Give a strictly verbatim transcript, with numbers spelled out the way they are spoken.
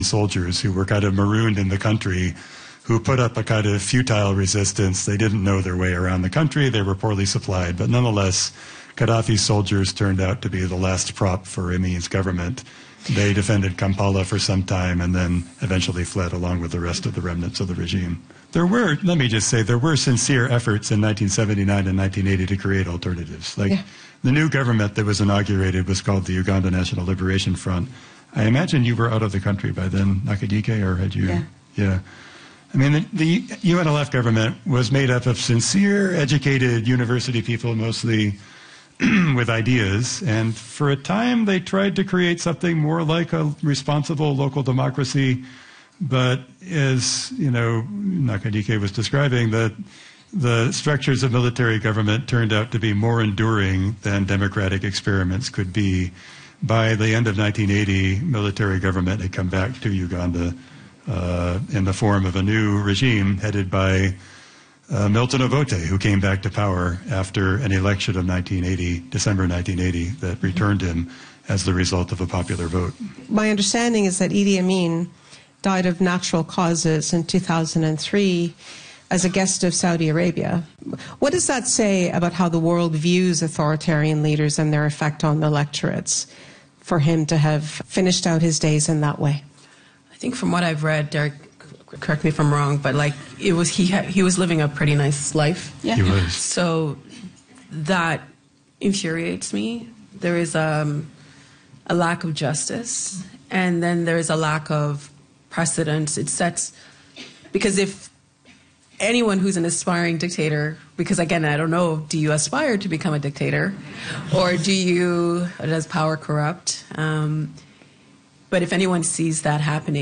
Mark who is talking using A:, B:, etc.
A: soldiers who were kind of marooned in the country, who put up a kind of futile resistance. They didn't know their way around the country. They were poorly supplied. But nonetheless, Gaddafi's soldiers turned out to be the last prop for Amin's government. They defended Kampala for some time and then eventually fled along with the rest of the remnants of the regime. There were, let me just say, there were sincere efforts in nineteen seventy-nine and nineteen eighty to create alternatives. Like yeah. The new government that was inaugurated was called the Uganda National Liberation Front. I imagine you were out of the country by then, Nakadike, or had you?
B: Yeah.
A: Yeah. I mean, the, the U N L F government was made up of sincere, educated university people, mostly with ideas, and for a time they tried to create something more like a responsible local democracy. But as, you know, Nakadike was describing, that the structures of military government turned out to be more enduring than democratic experiments could be. By the end of nineteen eighty, military government had come back to Uganda uh, in the form of a new regime headed by uh, Milton Obote, who came back to power after an election of nineteen eighty, December nineteen eighty, that returned him as the result of a popular vote.
B: My understanding is that Idi Amin died of natural causes in two thousand three as a guest of Saudi Arabia. What does that say about how the world views authoritarian leaders and their effect on electorates for him to have finished out his days in that way?
C: I think from what I've read, Derek, correct me if I'm wrong, but like it was he ha he was living a pretty nice life.
B: Yeah.
A: He was.
C: So that infuriates me. There is um, a lack of justice, and then there is a lack of precedence. It sets, because if anyone who's an aspiring dictator, because again, I don't know, do you aspire to become a dictator, or do you, does power corrupt? Um, but if anyone sees that happening,